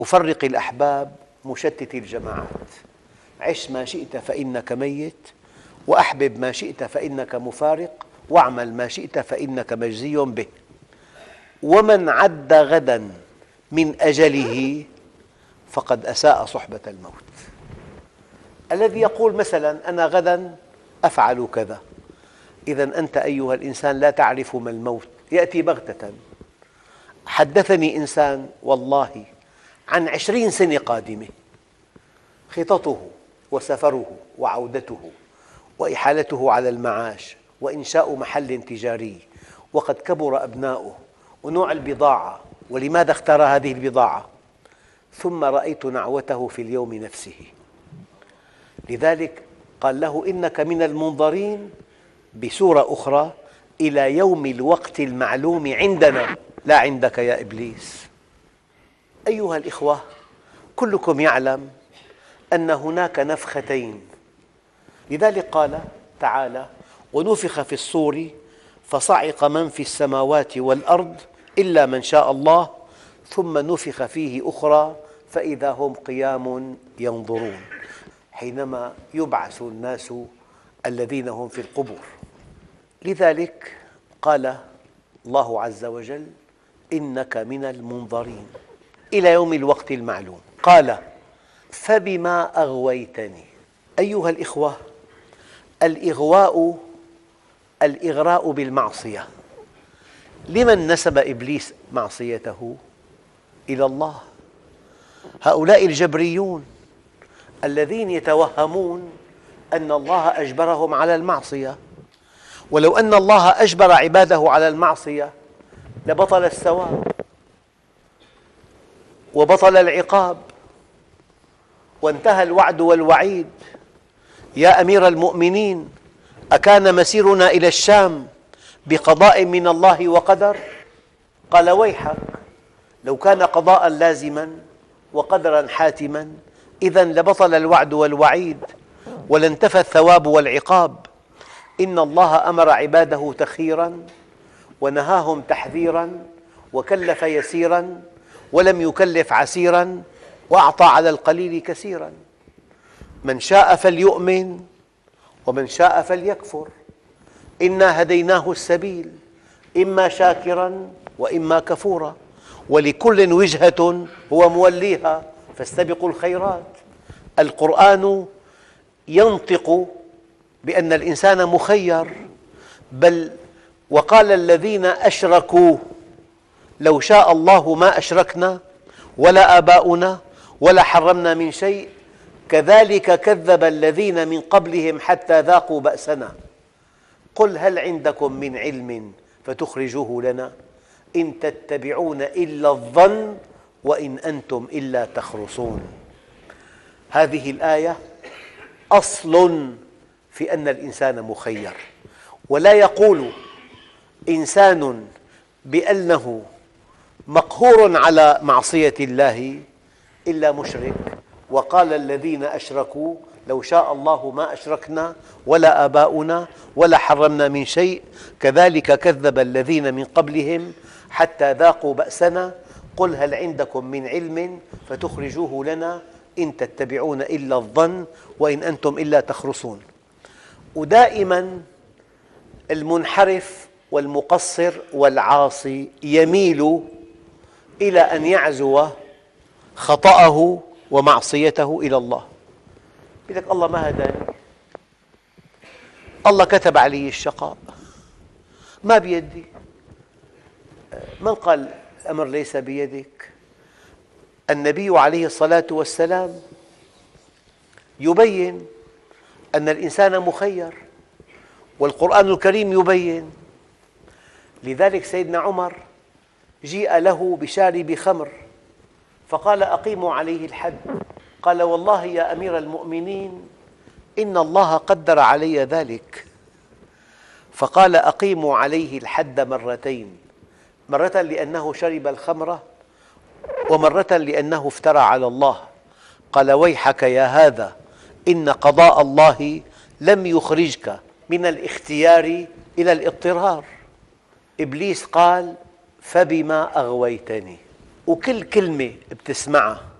مفرق الأحباب مشتت الجماعات. عش ما شئت فإنك ميت، وأحبب ما شئت فإنك مفارق، واعمل ما شئت فإنك مجزي به. ومن عد غدا من أجله فقد أساء صحبة الموت. الذي يقول مثلا أنا غدا أفعل كذا، إذا أنت أيها الإنسان لا تعرف ما الموت، يأتي بغتة. حدثني إنسان والله عن 20 سنة قادمة، خططه وسفره وعودته وإحالته على المعاش وإنشاء محل تجاري، وقد كبر أبناؤه، ونوع البضاعة، ولماذا اختار هذه البضاعة. ثم رأيت نعوته في اليوم نفسه، لذلك قال له إنك من المنظرين بسورة أخرى إلى يوم الوقت المعلوم عندنا لا عندك يا إبليس. أيها الإخوة، كلكم يعلم أن هناك نفختين، لذلك قال تعالى ونفخ في الصور فصعق من في السماوات والأرض إلا من شاء الله ثم نفخ فيه أخرى فإذا هم قيام ينظرون، حينما يبعث الناس الذين هم في القبور. لذلك قال الله عز وجل إنك من المنظرين إلى يوم الوقت المعلوم. قال فبما أغويتني. أيها الإخوة، الإغراء بالمعصية. لمن نسب إبليس معصيته؟ إلى الله. هؤلاء الجبريون الذين يتوهمون أن الله أجبرهم على المعصية، ولو أن الله أجبر عباده على المعصية لبطل الثواب وبطل العقاب وانتهى الوعد والوعيد. يا أمير المؤمنين، أكان مسيرنا إلى الشام بقضاء من الله وقدر؟ قال ويحك، لو كان قضاء لازما وقدرا حاتما إذا لبطل الوعد والوعيد ولانتفى الثواب والعقاب. إن الله أمر عباده تخيرا ونهاهم تحذيرا، وكلف يسيرا ولم يكلف عسيرا، وأعطى على القليل كثيرا. من شاء فليؤمن ومن شاء فليكفر، إنا هديناه السبيل إما شاكرا وإما كفورا، ولكل وجهة هو موليها فاستبقوا الخيرات. القرآن ينطق بأن الإنسان مخير، بل وقال الذين أشركوا لو شاء الله ما أشركنا ولا آباؤنا ولا حرمنا من شيء كذلك كذب الذين من قبلهم حتى ذاقوا بأسنا قل هل عندكم من علم فتخرجوه لنا إن تتبعون إلا الظن وإن أنتم إلا تخرصون. هذه الآية أصل في أن الإنسان مخير، ولا يقول إنسان بأنه مقهور على معصية الله إلا مشرك. وقال الذين أشركوا لو شاء الله ما أشركنا ولا آباؤنا ولا حرمنا من شيء كذلك كذب الذين من قبلهم حتى ذاقوا بأسنا قل هل عندكم من علم فتخرجوه لنا إن تتبعون إلا الظن وإن أنتم إلا تخرصون. ودائما المنحرف والمقصر والعاصي يميل إلى أن يعزو خطأه ومعصيته إلى الله. يقول لك الله ما هداني، الله كتب علي الشقاء، ما بيدي. من قال الأمر ليس بيدك؟ النبي عليه الصلاة والسلام يبين أن الإنسان مخير، والقرآن الكريم يبين. لذلك سيدنا عمر جيء له بشارب خمر فقال أقيموا عليه الحد، قال والله يا أمير المؤمنين إن الله قدر علي ذلك. فقال أقيموا عليه الحد مرتين، مرة لأنه شرب الخمر ومرة لأنه افترى على الله. قال ويحك يا هذا إن قضاء الله لم يخرجك من الاختيار إلى الاضطرار. إبليس قال فبما أغويتني، وكل كلمة بتسمعها